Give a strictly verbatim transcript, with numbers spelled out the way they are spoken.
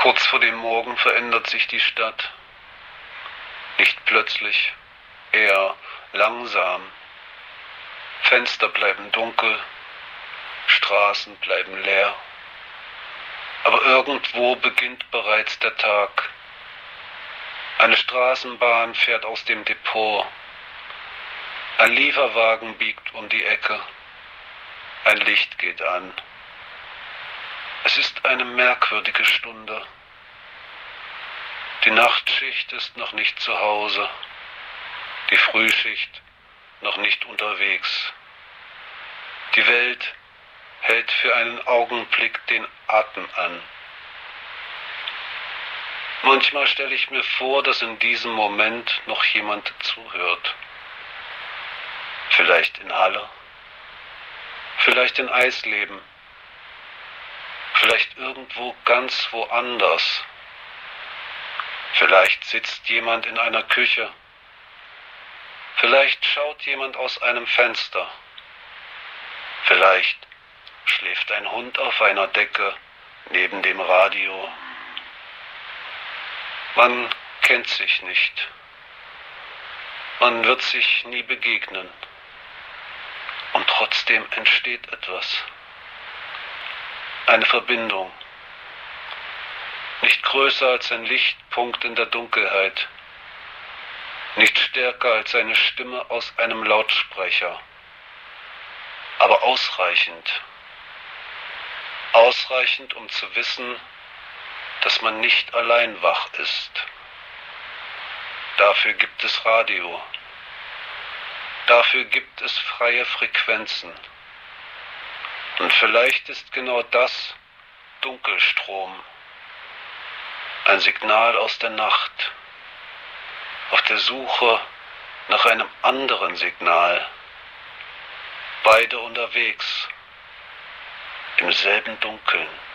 Kurz vor dem Morgen verändert sich die Stadt. Nicht plötzlich, eher langsam. Fenster bleiben dunkel, Straßen bleiben leer. Aber irgendwo beginnt bereits der Tag. Eine Straßenbahn fährt aus dem Depot. Ein Lieferwagen biegt um die Ecke. Ein Licht geht an. Es ist eine merkwürdige Stunde. Die Nachtschicht ist noch nicht zu Hause. Die Frühschicht noch nicht unterwegs. Die Welt hält für einen Augenblick den Atem an. Manchmal stelle ich mir vor, dass in diesem Moment noch jemand zuhört. Vielleicht in Halle, vielleicht in Eisleben, vielleicht irgendwo ganz woanders. Vielleicht sitzt jemand in einer Küche, vielleicht schaut jemand aus einem Fenster, vielleicht schläft ein Hund auf einer Decke neben dem Radio. Man kennt sich nicht. Man wird sich nie begegnen. Und trotzdem entsteht etwas. Eine Verbindung. Nicht größer als ein Lichtpunkt in der Dunkelheit. Nicht stärker als eine Stimme aus einem Lautsprecher. Aber ausreichend. Ausreichend, um zu wissen, dass man nicht allein wach ist. Dafür gibt es Radio. Dafür gibt es freie Frequenzen. Und vielleicht ist genau das Dunkelstrom. Ein Signal aus der Nacht. Auf der Suche nach einem anderen Signal. Beide unterwegs. Im selben Dunkeln.